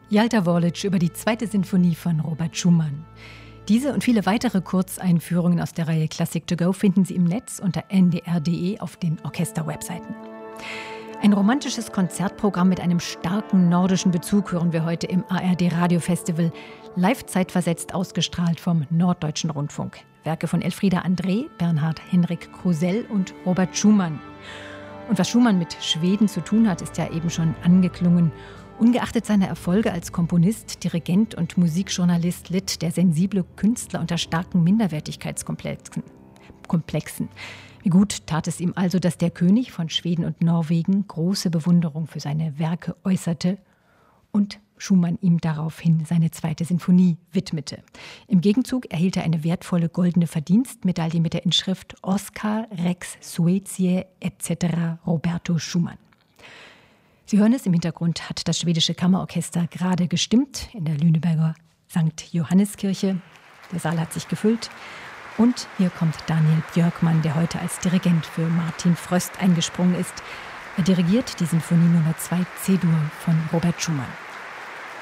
Jalta Worlic über die 2. Sinfonie von Robert Schumann. Diese und viele weitere Kurzeinführungen aus der Reihe Classic to Go finden Sie im Netz unter ndr.de auf den Orchester-Webseiten. Ein romantisches Konzertprogramm mit einem starken nordischen Bezug hören wir heute im ARD-Radio-Festival, live zeitversetzt ausgestrahlt vom Norddeutschen Rundfunk. Werke von Elfriede André, Bernhard Henrik Krusell und Robert Schumann. Und was Schumann mit Schweden zu tun hat, ist ja eben schon angeklungen. Ungeachtet seiner Erfolge als Komponist, Dirigent und Musikjournalist litt der sensible Künstler unter starken Minderwertigkeitskomplexen. Wie gut tat es ihm also, dass der König von Schweden und Norwegen große Bewunderung für seine Werke äußerte und Schumann ihm daraufhin seine 2. Sinfonie widmete. Im Gegenzug erhielt er eine wertvolle goldene Verdienstmedaille mit der Inschrift Oscar Rex Suetie etc. Roberto Schumann. Sie hören es, im Hintergrund hat das schwedische Kammerorchester gerade gestimmt in der Lüneburger St. Johanneskirche. Der Saal hat sich gefüllt. Und hier kommt Daniel Björkman, der heute als Dirigent für Martin Fröst eingesprungen ist. Er dirigiert die Sinfonie Nummer 2 C-Dur von Robert Schumann.